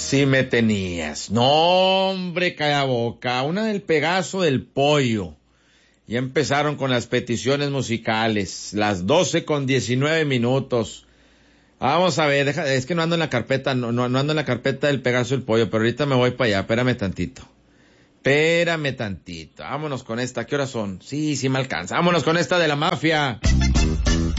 Sí me tenías. No, hombre, calla boca. Una del Pegaso del Pollo. Ya empezaron con las peticiones musicales. Las 12:19. Vamos a ver, es que no ando en la carpeta, no ando en la carpeta del Pegaso del Pollo, pero ahorita me voy para allá. Espérame tantito. Vámonos con esta. ¿Qué horas son? Sí, me alcanza. Vámonos con esta de la mafia.